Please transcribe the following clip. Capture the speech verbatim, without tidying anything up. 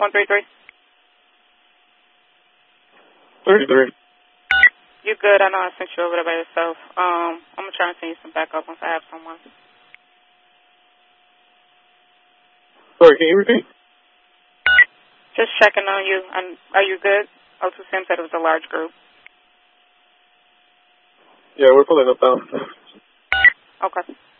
one three three. thirty-three. You good? I know I sent you over there by yourself. Um, I'm going to try and send you some backup once I have someone. Sorry, can you repeat? Just checking on you. And are you good? O two Sim said it was a large group. Yeah, we're pulling up now. Okay.